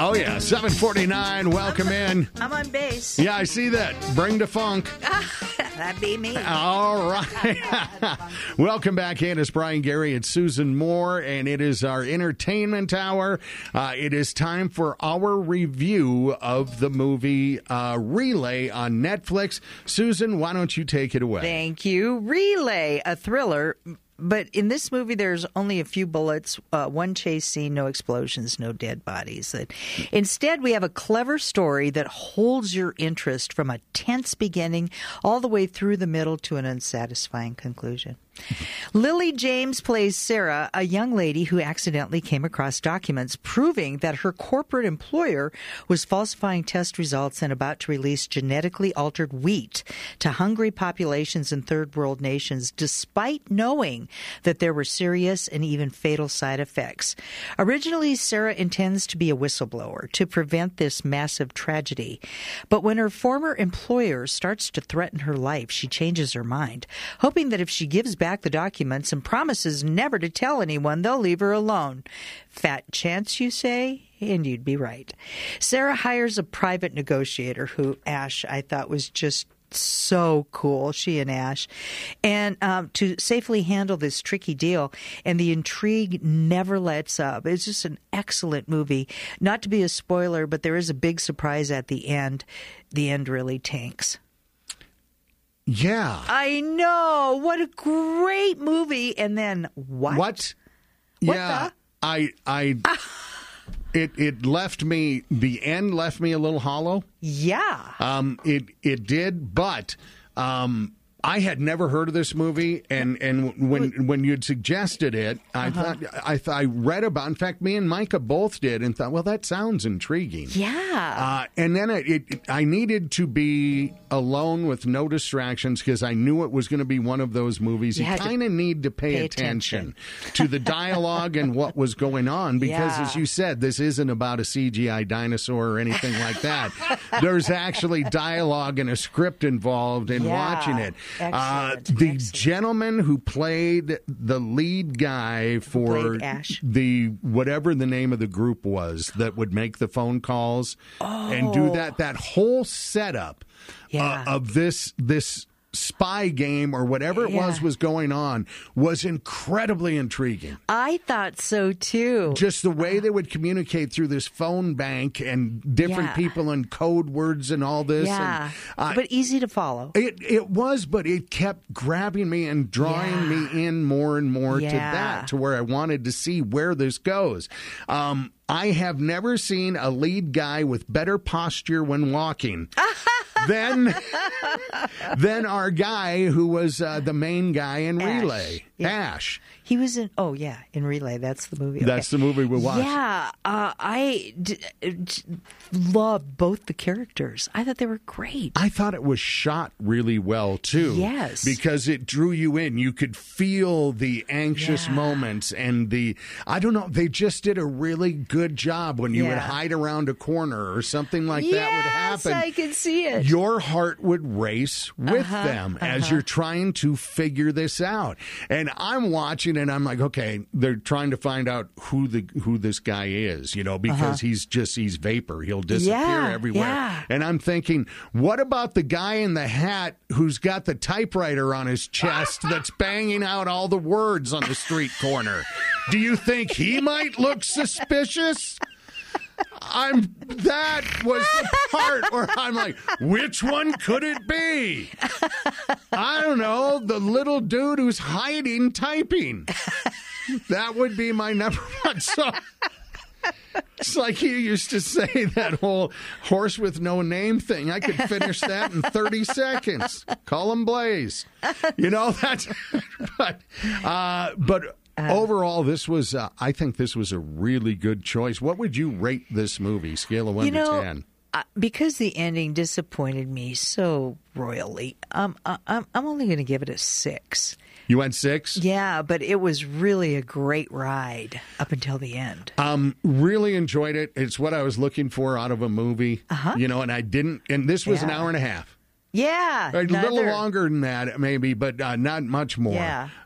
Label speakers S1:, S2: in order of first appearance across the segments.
S1: Oh, yeah. 749. Welcome in.
S2: I'm on base.
S1: Yeah, I see that. Bring the funk.
S2: That'd be me.
S1: All right. Welcome back in. It's Brian Gary and Susan Moore, and it is our entertainment hour. It is time for our review of the movie Relay on Netflix. Susan, why don't you take it away?
S2: Thank you. Relay, a thriller. But in this movie, there's only a few bullets, one chase scene, no explosions, no dead bodies. Instead, we have a clever story that holds your interest from a tense beginning all the way through the middle to an unsatisfying conclusion. Lily James plays Sarah, a young lady who accidentally came across documents proving that her corporate employer was falsifying test results and about to release genetically altered wheat to hungry populations in third world nations, despite knowing that there were serious and even fatal side effects. Originally, Sarah intends to be a whistleblower to prevent this massive tragedy. But when her former employer starts to threaten her life, she changes her mind, hoping that if she gives back the documents and promises never to tell anyone, they'll leave her alone. Fat chance, you say? And you'd be right. Sarah hires a private negotiator who Ash, I thought, was just so cool, she and Ash, and to safely handle this tricky deal. And the intrigue never lets up. It's just an excellent movie. Not to be a spoiler, but there is a big surprise at the end. The end really tanks.
S1: Yeah.
S2: I know. What a great movie. And then what?
S1: What?
S2: What
S1: Yeah.
S2: the?
S1: It left me, the end left me a little hollow.
S2: Yeah.
S1: It did, but I had never heard of this movie, and when you'd suggested it, I thought I read about. In fact, me and Micah both did, and thought, well, that sounds intriguing.
S2: Yeah.
S1: And then I needed to be alone with no distractions because I knew it was going to be one of those movies. You kind of need to pay attention to the dialogue and what was going on because, as you said, this isn't about a CGI dinosaur or anything like that. There's actually dialogue and a script involved in watching it. The gentleman who played the lead guy for
S2: Ash.
S1: the whatever the name of the group was that would make the phone calls and do that whole setup of this spy game or whatever it was going on was incredibly intriguing.
S2: I thought so too.
S1: Just the way they would communicate through this phone bank and different people and code words and all this.
S2: Yeah,
S1: and,
S2: but easy to follow.
S1: It was, but it kept grabbing me and drawing me in more and more to that, to where I wanted to see where this goes. I have never seen a lead guy with better posture when walking than our guy who was the main guy in Relay, Ash.
S2: He was in, in Relay. That's the movie.
S1: That's the movie we watched.
S2: Yeah, I loved both the characters. I thought they were great.
S1: I thought it was shot really well, too.
S2: Yes.
S1: Because it drew you in. You could feel the anxious moments and I don't know, they just did a really good job when you would hide around a corner or something like that would happen.
S2: Yes, I can see it.
S1: Your heart would race with them as you're trying to figure this out. And I'm watching and I'm like, okay, they're trying to find out who this guy is, because he's vapor. He'll disappear everywhere. Yeah. And I'm thinking, what about the guy in the hat who's got the typewriter on his chest that's banging out all the words on the street corner? Do you think he might look suspicious? That was the part where I'm like, which one could it be? I don't know. The little dude who's hiding typing. That would be my number one. So it's like you used to say, that whole horse with no name thing. I could finish that in 30 seconds. Call him Blaze. That's but overall, this was, I think this was a really good choice. What would you rate this movie, scale of 1 to 10?
S2: Because the ending disappointed me so royally, I'm only going to give it a 6.
S1: You went 6?
S2: Yeah, but it was really a great ride up until the end.
S1: Really enjoyed it. It's what I was looking for out of a movie, and I didn't, and this was an hour and a half.
S2: Yeah.
S1: A little longer than that, maybe, but not much more.
S2: Yeah.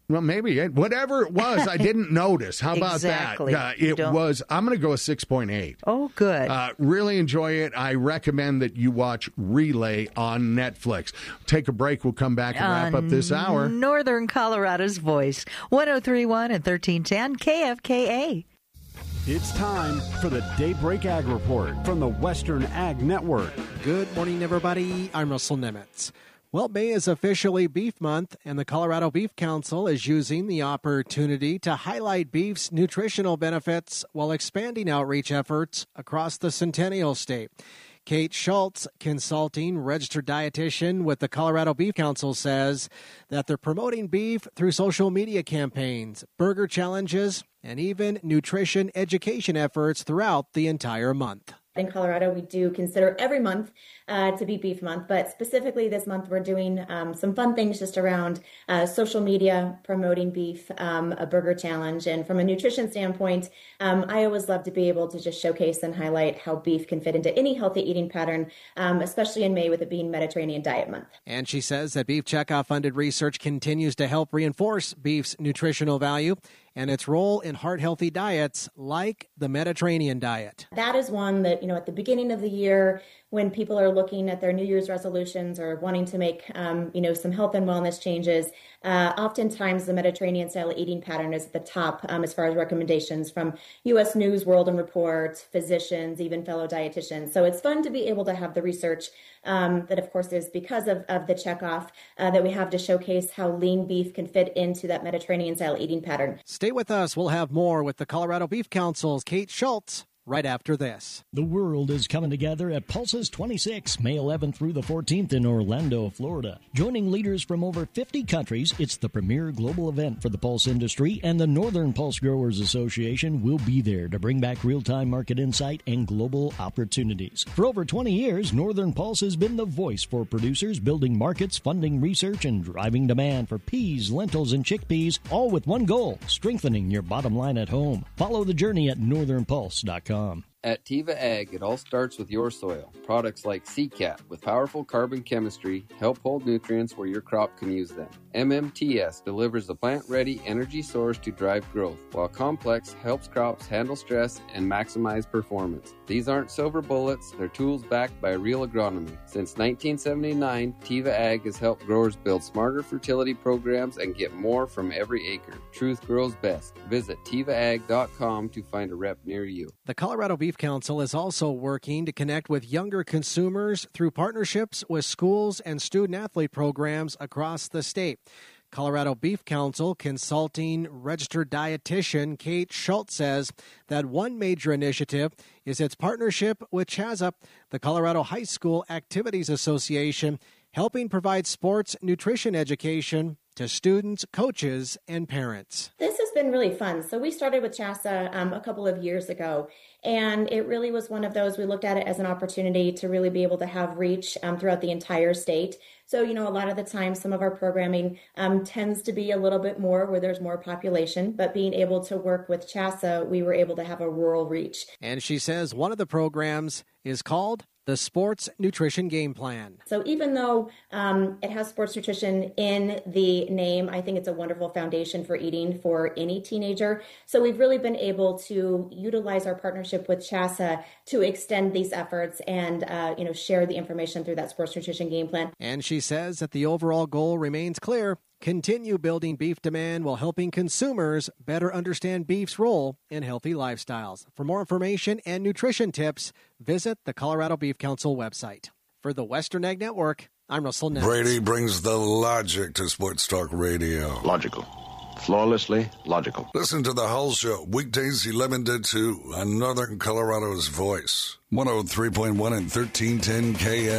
S1: Well, maybe. Whatever it was, I didn't notice. How about
S2: Exactly.
S1: that? I'm going to go a 6.8.
S2: Oh, good.
S1: Really enjoy it. I recommend that you watch Relay on Netflix. Take a break. We'll come back and wrap up this hour.
S2: Northern Colorado's Voice, 103.1 and 1310 KFKA.
S3: It's time for the Daybreak Ag Report from the Western Ag Network.
S4: Good morning, everybody. I'm Russell Nemitz. Well, May is officially Beef Month, and the Colorado Beef Council is using the opportunity to highlight beef's nutritional benefits while expanding outreach efforts across the Centennial State. Kate Schultz, consulting registered dietitian with the Colorado Beef Council, says that they're promoting beef through social media campaigns, burger challenges, and even nutrition education efforts throughout the entire month.
S5: In Colorado, we do consider every month to be Beef Month, but specifically this month we're doing some fun things just around social media, promoting beef, a burger challenge. And from a nutrition standpoint, I always love to be able to just showcase and highlight how beef can fit into any healthy eating pattern, especially in May with it being Mediterranean Diet Month.
S4: And she says that Beef Checkoff funded research continues to help reinforce beef's nutritional value and its role in heart-healthy diets like the Mediterranean diet.
S5: That is one that, at the beginning of the year, when people are looking at their New Year's resolutions or wanting to make, some health and wellness changes, oftentimes the Mediterranean style eating pattern is at the top as far as recommendations from U.S. News, World and Report, physicians, even fellow dietitians. So it's fun to be able to have the research that, of course, is because of the checkoff that we have to showcase how lean beef can fit into that Mediterranean style eating pattern.
S4: Stay with us. We'll have more with the Colorado Beef Council's Kate Schultz right after this.
S6: The world is coming together at Pulses 26, May 11th through the 14th in Orlando, Florida. Joining leaders from over 50 countries, it's the premier global event for the pulse industry, and the Northern Pulse Growers Association will be there to bring back real-time market insight and global opportunities. For over 20 years, Northern Pulse has been the voice for producers, building markets, funding research, and driving demand for peas, lentils, and chickpeas, all with one goal, strengthening your bottom line at home. Follow the journey at northernpulse.com.
S7: At Tiva Ag, it all starts with your soil. Products like CCAT with powerful carbon chemistry help hold nutrients where your crop can use them. MMTS delivers the plant-ready energy source to drive growth, while Complex helps crops handle stress and maximize performance. These aren't silver bullets, they're tools backed by real agronomy. Since 1979, Tiva Ag has helped growers build smarter fertility programs and get more from every acre. Truth grows best. Visit TivaAg.com to find a rep near you.
S4: The Colorado Beef Council is also working to connect with younger consumers through partnerships with schools and student-athlete programs across the state. Colorado Beef Council consulting registered dietitian Kate Schultz says that one major initiative is its partnership with CHAZA, the Colorado High School Activities Association, helping provide sports nutrition education to students, coaches, and parents.
S5: This has been really fun. So we started with CHASA a couple of years ago, and it really was one of those, we looked at it as an opportunity to really be able to have reach throughout the entire state. So, a lot of the time, some of our programming tends to be a little bit more where there's more population, but being able to work with CHASA, we were able to have a rural reach.
S4: And she says one of the programs is called the Sports Nutrition Game Plan.
S5: So even though it has sports nutrition in the name, I think it's a wonderful foundation for eating for any teenager. So we've really been able to utilize our partnership with CHASA to extend these efforts and, share the information through that sports nutrition game plan.
S4: And she says that the overall goal remains clear. Continue building beef demand while helping consumers better understand beef's role in healthy lifestyles. For more information and nutrition tips, visit the Colorado Beef Council website. For the Western Ag Network, I'm Russell Nemitz.
S8: Brady brings the logic to Sports Talk Radio.
S9: Logical. Flawlessly logical.
S8: Listen to The Hull Show, weekdays 11 to 2 on Northern Colorado's Voice. 103.1 and 1310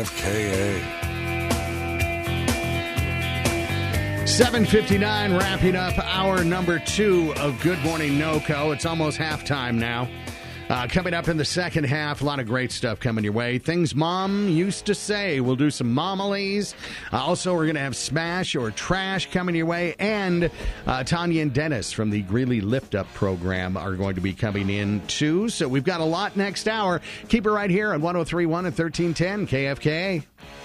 S8: KFKA.
S1: 7:59, wrapping up hour number 2 of Good Morning NoCo. It's almost halftime now. Coming up in the second half, a lot of great stuff coming your way. Things Mom used to say. We'll do some Momilies. Also, we're going to have Smash or Trash coming your way. And Tanya and Dennis from the Greeley Lift Up program are going to be coming in, too. So we've got a lot next hour. Keep it right here on 103.1 and 1310 KFKA.